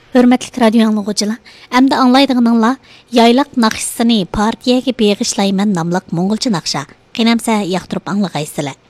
Hürmetlik radyo anlıqçılar, əmdə anlaydıqınızlar, yaylaq naqşısını partiyaga beg'ishlayman nomliq mo'ng'ulcha naqsha. Qinamsa yaqtirib anlag'aysizlar.